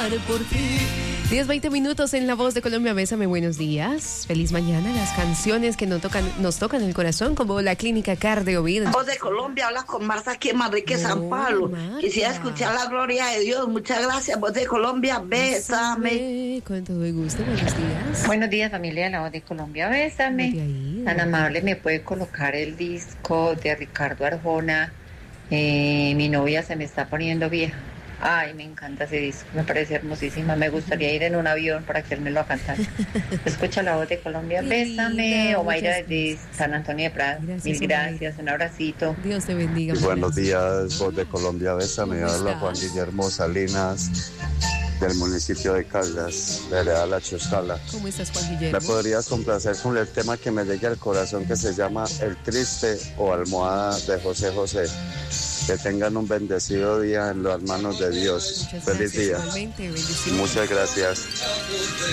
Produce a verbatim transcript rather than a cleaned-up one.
llorar por ti. diez, veinte minutos en La Voz de Colombia. Bésame, buenos días. Feliz mañana. Las canciones que nos tocan, nos tocan el corazón, como la Clínica Cardiovid. Voz de Colombia, habla con Marta aquí en Manrique, No, San Pablo. Marta. Quisiera escuchar la gloria de Dios. Muchas gracias, Voz de Colombia. Bésame. Bésame. Con todo el gusto. Buenos días. Buenos días, familia de La Voz de Colombia, ¿Cómo te ha bésame. ido? Tan amable, me puede colocar el disco de Ricardo Arjona. Eh, mi novia se me está poniendo vieja. Ay, me encanta ese disco, me parece hermosísima. Me gustaría ir en un avión para que él me lo cantara. Escucha La Voz de Colombia, Qué bésame. linda, Omaira muchas de gracias. San Antonio de Prada. Gracias, Mil Omaira. gracias, un abracito. Dios te bendiga. Buenos Gracias. días, Voz de Colombia, bésame. ¿Cómo Habla estás? Juan Guillermo Salinas, del municipio de Caldas, de Vereda La Chuscala. ¿Cómo estás, Juan ¿Me Guillermo? podrías complacer con el tema que me llegue al corazón que se llama El Triste o Almohada de José José? Que tengan un bendecido día en las manos de Dios. Muchas Feliz gracias. día. Igualmente, bendiciones. Muchas gracias.